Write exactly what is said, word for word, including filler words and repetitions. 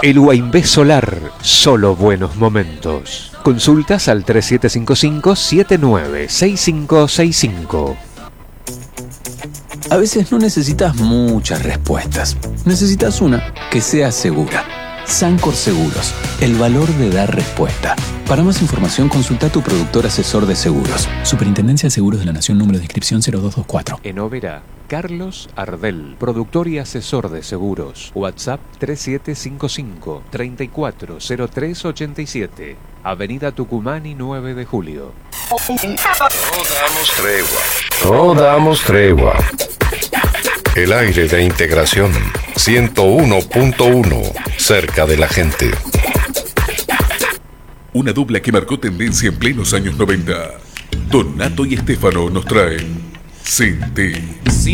El Huaynvé Solar, solo buenos momentos. Consultas al tres siete cinco cinco, siete nueve seis cinco seis cinco. A veces no necesitas muchas respuestas. Necesitas una que sea segura. Sancor Seguros, el valor de dar respuesta. Para más información, consulta a tu productor asesor de seguros. Superintendencia de Seguros de la Nación, número de inscripción cero dos dos cuatro. En Oberá, Carlos Ardel, productor y asesor de seguros. WhatsApp tres siete cinco cinco, tres cuatro cero tres ocho siete. Avenida Tucumán y nueve de julio. No damos tregua. No damos tregua. El aire de integración ciento uno punto uno, cerca de la gente. Una dupla que marcó tendencia en plenos años noventa. Donato y Estefano nos traen Sin Ti.